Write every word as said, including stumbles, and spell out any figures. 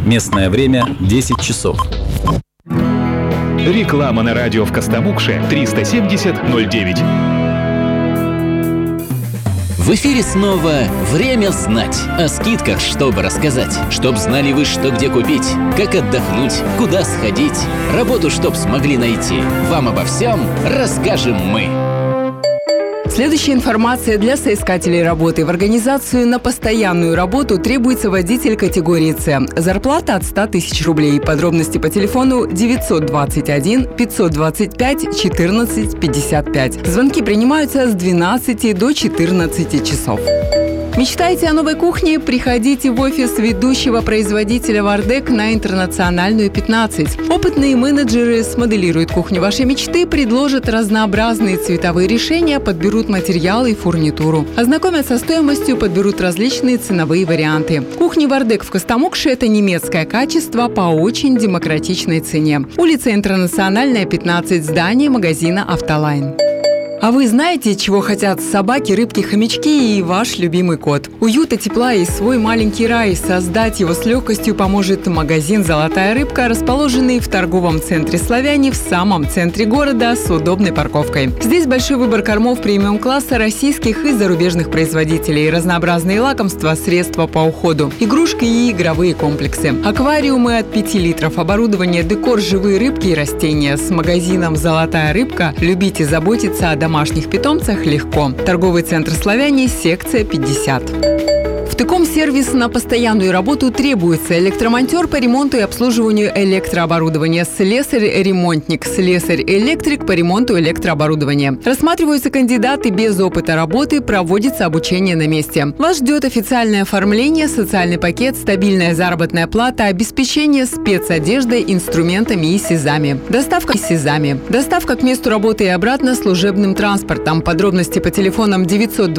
Местное время десять часов. Реклама на радио в Костомукше триста семьдесят ноль девять. В эфире снова «Время знать». О скидках, чтобы рассказать. Чтоб знали вы, что где купить, как отдохнуть, куда сходить. Работу, чтоб смогли найти. Вам обо всем расскажем мы. Следующая информация для соискателей работы. В организацию на постоянную работу требуется водитель категории С. Зарплата от ста тысяч рублей. Подробности по телефону девятьсот двадцать один пятьсот двадцать пять четырнадцать пятьдесят пять. Звонки принимаются с двенадцати до четырнадцати часов. Мечтаете о новой кухне? Приходите в офис ведущего производителя «Вардек» на Интернациональную, пятнадцать. Опытные менеджеры смоделируют кухню вашей мечты, предложат разнообразные цветовые решения, подберут материалы и фурнитуру. Ознакомят со стоимостью, подберут различные ценовые варианты. Кухня «Вардек» в Костомукше – это немецкое качество по очень демократичной цене. Улица Интернациональная, пятнадцать, здание магазина «Автолайн». А вы знаете, чего хотят собаки, рыбки, хомячки и ваш любимый кот? Уюта, тепла и свой маленький рай. Создать его с легкостью поможет магазин «Золотая рыбка», расположенный в торговом центре «Славяне» в самом центре города с удобной парковкой. Здесь большой выбор кормов премиум-класса российских и зарубежных производителей, разнообразные лакомства, средства по уходу, игрушки и игровые комплексы, аквариумы от пяти литров, оборудование, декор, живые рыбки и растения. С магазином «Золотая рыбка» любите заботиться о домашних домашних питомцах легко. Торговый центр «Славяне», секция пятьдесят. В Тыком-сервис на постоянную работу требуется электромонтер по ремонту и обслуживанию электрооборудования, слесарь-ремонтник, слесарь-электрик по ремонту электрооборудования. Рассматриваются кандидаты без опыта работы, проводится обучение на месте. Вас ждет официальное оформление, социальный пакет, стабильная заработная плата, обеспечение спецодеждой, инструментами и СИЗами. Доставка СИЗами. Доставка к месту работы и обратно служебным транспортом. Подробности по телефонам девятьсот